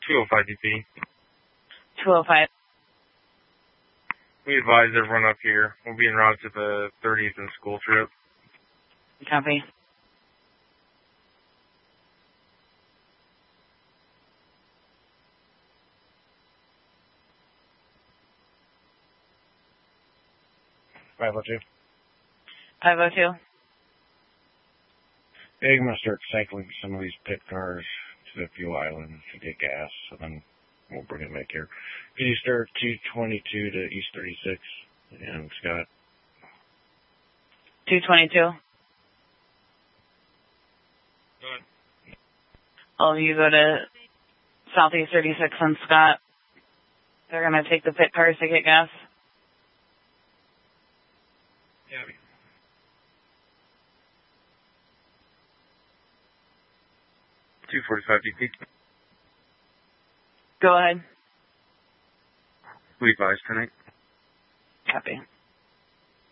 205 DP. 205. We advise everyone up here. We'll be en route to the 30th and school trip. Copy. Five oh two. 502. Hey, I'm going to start cycling some of these pit cars to the fuel island to get gas, so then we'll bring it back here. Can you start 222 to East 36 and Scott? 222. Good. All of you go to Southeast 36 and Scott. They're going to take the pit cars to get gas. Yeah. 245 DP. Go ahead. We advise tonight. Copy.